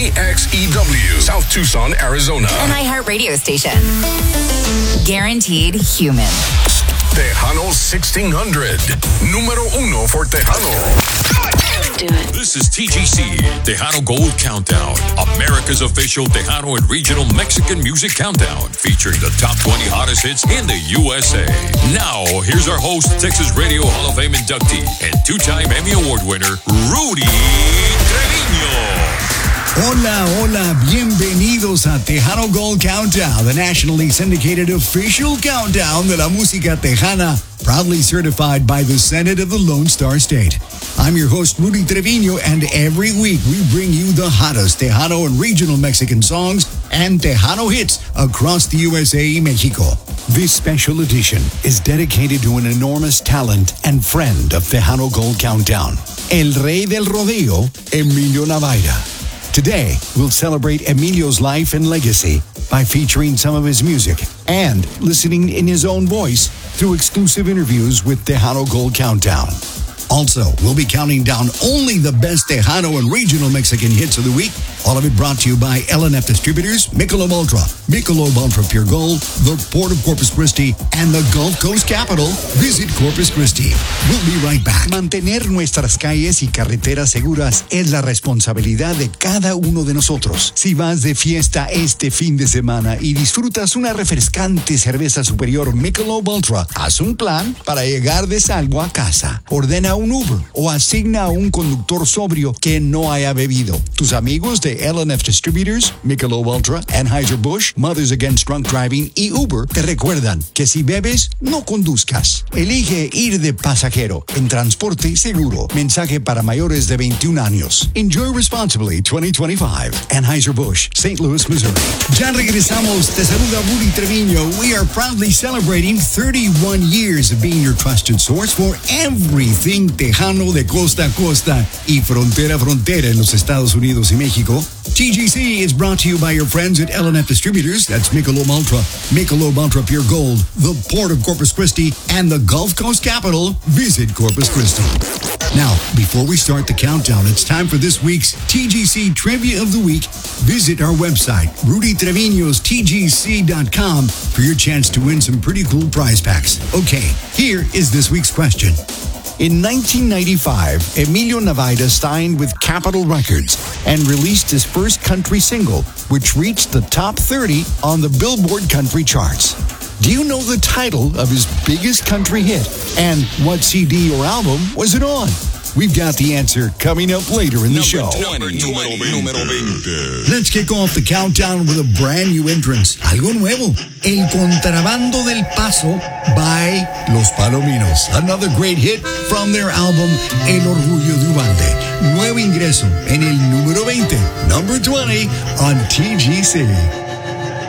KXEW, South Tucson, Arizona. An iHeart radio station. Guaranteed human. Tejano 1600. Número uno for Tejano. This is TGC, Tejano Gold Countdown, America's official Tejano and regional Mexican music countdown, featuring the top 20 hottest hits in the USA. Now, here's our host, Texas Radio Hall of Fame inductee, and two-time Emmy Award winner, Rudy Trevino. Hola, hola, bienvenidos a Tejano Gold Countdown, the nationally syndicated official countdown de la música tejana, proudly certified by the Senate of the Lone Star State. I'm your host, Rudy Trevino, and every week we bring you the hottest Tejano and regional Mexican songs and Tejano hits across the USA y Mexico. This special edition is dedicated to an enormous talent and friend of Tejano Gold Countdown, El Rey del Rodeo, Emilio Navaira. Today, we'll celebrate Emilio's life and legacy by featuring some of his music and listening in his own voice through exclusive interviews with Tejano Gold Countdown. Also, we'll be counting down only the best Tejano and regional Mexican hits of the week. All of it brought to you by L&F Distributors, Michelob Ultra, Michelob Ultra Pure Gold, the Port of Corpus Christi, and the Gulf Coast capital. Visit Corpus Christi. We'll be right back. Mantener nuestras calles y carreteras seguras es la responsabilidad de cada uno de nosotros. Si vas de fiesta este fin de semana y disfrutas una refrescante cerveza superior Michelob Ultra, haz un plan para llegar de salvo a casa. Ordena un Uber o asigna a un conductor sobrio que no haya bebido. Tus amigos de L&F Distributors, Michelob Ultra, Anheuser-Busch, Mothers Against Drunk Driving y Uber te recuerdan que si bebes, no conduzcas. Elige ir de pasajero en transporte seguro. Mensaje para mayores de 21 años. Enjoy responsibly 2025. Anheuser-Busch, St. Louis, Missouri. Ya regresamos. Te saluda Rudy Trevino. We are proudly celebrating 31 years of being your trusted source for everything tejano de costa a costa y frontera a frontera en los Estados Unidos y México. TGC is brought to you by your friends at L&F Distributors. That's Michelob Ultra, Michelob Ultra Pure Gold, the Port of Corpus Christi, and the Gulf Coast capital. Visit Corpus Christi. Now, before we start the countdown, it's time for this week's TGC Trivia of the Week. Visit our website, RudyTrevino'sTGC.com, for your chance to win some pretty cool prize packs. Okay, here is this week's question. In 1995, Emilio Navaira signed with Capitol Records and released his first country single, which reached the top 30 on the Billboard country charts. Do you know the title of his biggest country hit? And what CD or album was it on? We've got the answer coming up later in the show. Number 20. Let's kick off the countdown with a brand new entrance. Algo nuevo. El Contrabando del Paso by Los Palominos. Another great hit from their album El Orgullo de Ubalde. Nuevo ingreso en el número 20. Number 20 on TGC.